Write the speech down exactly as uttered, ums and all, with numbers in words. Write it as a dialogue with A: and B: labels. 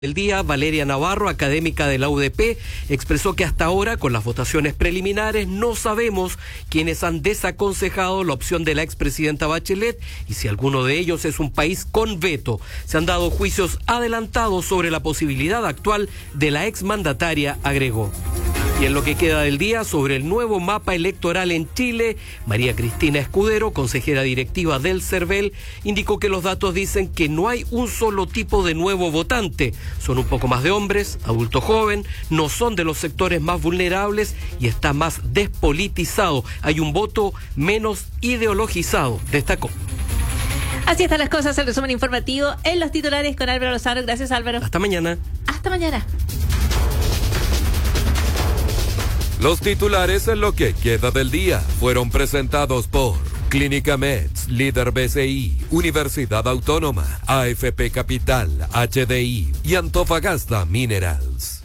A: El día, Valeria Navarro, académica de la U D P, expresó que hasta ahora, con las votaciones preliminares, no sabemos quiénes han desaconsejado la opción de la expresidenta Bachelet y si alguno de ellos es un país con veto. Se han dado juicios adelantados sobre la posibilidad actual de la exmandataria, agregó. Y en lo que queda del día, sobre el nuevo mapa electoral en Chile, María Cristina Escudero, consejera directiva del CERVEL, indicó que los datos dicen que no hay un solo tipo de nuevo votante. Son un poco más de hombres, adulto joven, no son de los sectores más vulnerables y está más despolitizado. Hay un voto menos ideologizado, destacó.
B: Así están las cosas, el resumen informativo en los titulares con Álvaro Lozano. Gracias, Álvaro.
A: Hasta mañana.
B: Hasta mañana.
C: Los titulares en lo que queda del día fueron presentados por Clínica Meds, Líder B C I, Universidad Autónoma, A F P Capital, H D I y Antofagasta Minerals.